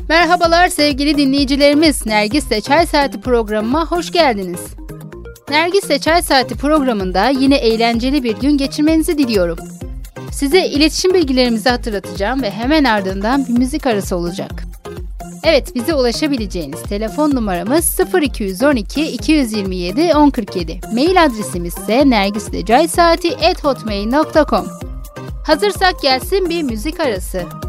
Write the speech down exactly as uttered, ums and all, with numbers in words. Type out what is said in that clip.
Merhabalar sevgili dinleyicilerimiz. Nergis'le Çay Saati programıma hoş geldiniz. Nergis'le Çay Saati programında yine eğlenceli bir gün geçirmenizi diliyorum. Size iletişim bilgilerimizi hatırlatacağım ve hemen ardından bir müzik arası olacak. Evet, bize ulaşabileceğiniz telefon numaramız sıfır iki on iki iki yirmi yedi on kırk yedi. Mail adresimiz ise nergisleçaysaati at hotmail nokta com. Hazırsak gelsin bir müzik arası.